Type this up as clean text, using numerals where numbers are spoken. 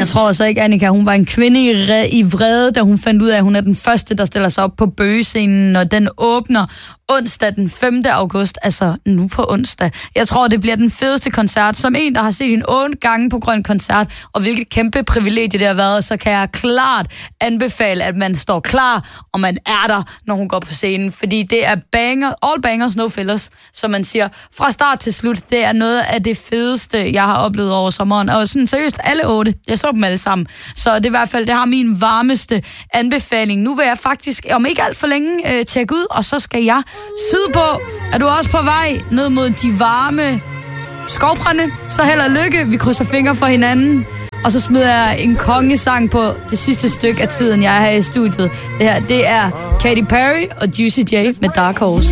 tror altså ikke, Annika, hun var en kvinde i vrede, da hun fandt ud af, at hun er den første, der stiller sig op på Bøgescenen, og den åbner onsdag den 5. august, altså nu på onsdag. Jeg tror, det bliver den fedeste koncert. Som en, der har set hende 8 gange på Grøn Koncert, og hvilket kæmpe privilegie det har været, så kan jeg klart anbefale, at man står klar, og man er der, når hun går på scenen. Fordi det er all bangers, no fillers, som man siger. Fra start til slut, det er noget af det fedeste, jeg har oplevet over sommeren. Og sådan seriøst, alle 8. Jeg så dem alle sammen. Så det er i hvert fald, det har min varmeste anbefaling. Nu vil jeg faktisk, om ikke alt for længe, tjekke ud, og så skal jeg sydpå. Er du også på vej ned mod de varme skovbrænde? Så held og lykke. Vi krydser fingre for hinanden. Og så smider jeg en kongesang på det sidste stykke af tiden, jeg er her i studiet. Det her, det er Katy Perry og Juicy J med Dark Horse.